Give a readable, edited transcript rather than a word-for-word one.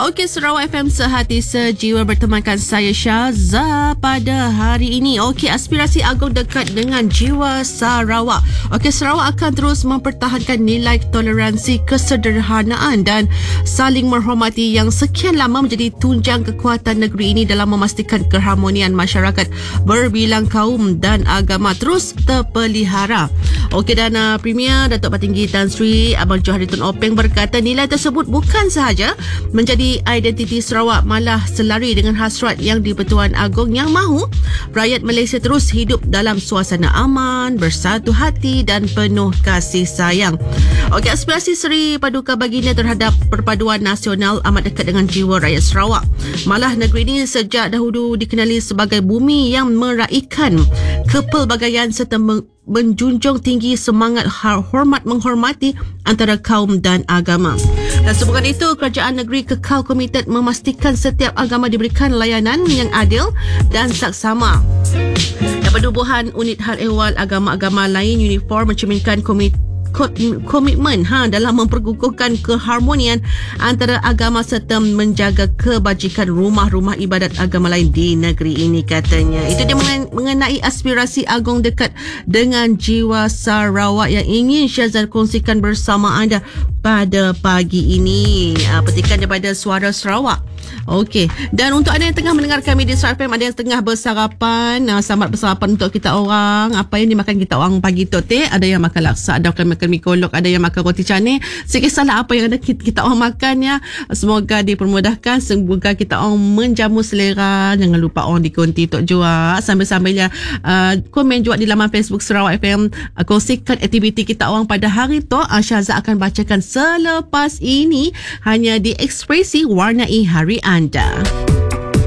Okey, Sarawak FM sehati sejiwa bertemankan saya Syaza pada hari ini. Okey, aspirasi agung dekat dengan jiwa Sarawak. Okey, Sarawak akan terus mempertahankan nilai toleransi, kesederhanaan dan saling menghormati yang sekian lama menjadi tunjang kekuatan negeri ini dalam memastikan keharmonian masyarakat berbilang kaum dan agama terus terpelihara. Okey, dan Premier Datuk Patinggi Tan Sri Abang Johari Tun Openg berkata nilai tersebut bukan sahaja menjadi identiti Sarawak, malah selari dengan hasrat yang di-Pertuan Agong yang mahu rakyat Malaysia terus hidup dalam suasana aman, bersatu hati dan penuh kasih sayang. Okey, aspirasi Seri Paduka Baginda terhadap perpaduan nasional amat dekat dengan jiwa rakyat Sarawak. Malah negeri ini sejak dahulu dikenali sebagai bumi yang meraikan kepelbagaian serta menjunjung tinggi semangat hormat menghormati antara kaum dan agama. Dan sebabkan itu, kerajaan negeri kekal komited memastikan setiap agama diberikan layanan yang adil dan saksama. Dan penubuhan unit hal ehwal agama-agama lain uniform mencerminkan komitmen dalam memperkukuhkan keharmonian antara agama serta menjaga kebajikan rumah-rumah ibadat agama lain di negeri ini, katanya. Itu dia mengenai aspirasi agung dekat dengan jiwa Sarawak yang ingin Syazal kongsikan bersama anda pada pagi ini. Petikan daripada Suara Sarawak. Okey, dan untuk anda yang tengah mendengar kami di Sarawak FM, ada yang tengah bersarapan, selamat bersarapan untuk kita orang. Apa yang dimakan kita orang pagi tu teh? Ada yang makan laksa, ada yang makan mi kolok, ada yang makan roti canai. Sikisahlah apa yang ada kita orang makan ya. Semoga dipermudahkan, semoga kita orang menjamu selera. Jangan lupa orang dikonti Tok Jua. Sambil-sambilnya komen juga di laman Facebook Sarawak FM, kongsikan aktiviti kita orang pada hari tu. Syazah akan bacakan selepas ini hanya di Ekspresi Warnai Hari Anda.